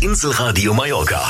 Inselradio Mallorca.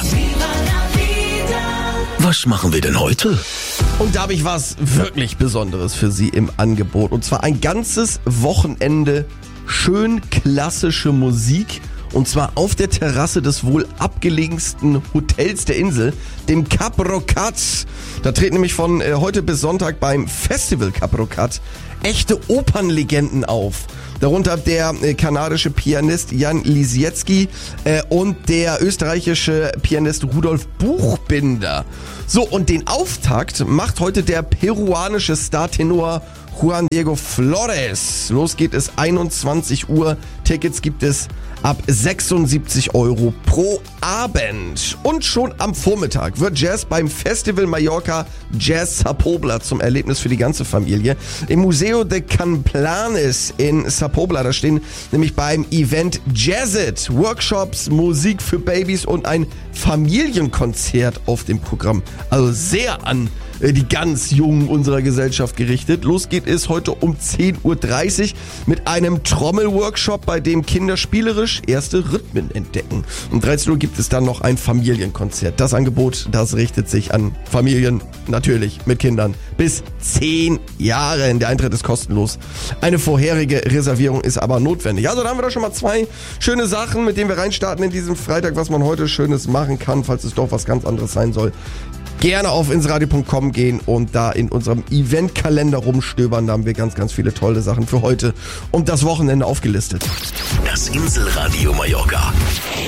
Was machen wir denn heute? Und da habe ich was wirklich Besonderes für Sie im Angebot. Und zwar ein ganzes Wochenende schön klassische Musik. Und zwar auf der Terrasse des wohl abgelegensten Hotels der Insel, dem Cap Rocat. Da treten nämlich von heute bis Sonntag beim Festival Cap Rocat echte Opernlegenden auf. Darunter der kanadische Pianist Jan Lisiecki und der österreichische Pianist Rudolf Buchbinder. So, und den Auftakt macht heute der peruanische Startenor Juan Diego Flores. Los geht es 21 Uhr. Tickets gibt es ab 76 € pro Abend. Und schon am Vormittag wird Jazz beim Festival Mallorca Jazz Sapobla zum Erlebnis für die ganze Familie. Im Museo de Can Planes in Sapobla, da stehen nämlich beim Event Jazzit Workshops, Musik für Babys und ein Familienkonzert auf dem Programm. Also sehr an die ganz Jungen unserer Gesellschaft gerichtet. Los geht es heute um 10:30 Uhr mit einem Trommelworkshop, bei dem Kinder spielerisch erste Rhythmen entdecken. Um 13 Uhr gibt es dann noch ein Familienkonzert. Das Angebot, das richtet sich an Familien, natürlich mit Kindern, bis 10 Jahren. Der Eintritt ist kostenlos. Eine vorherige Reservierung ist aber notwendig. Also da haben wir doch schon mal 2 schöne Sachen, mit denen wir reinstarten in diesem Freitag, was man heute Schönes machen kann, falls es doch was ganz anderes sein soll. Gerne auf insradio.com gehen und da in unserem Eventkalender rumstöbern. Da haben wir ganz, ganz viele tolle Sachen für heute und das Wochenende aufgelistet. Das Inselradio Mallorca.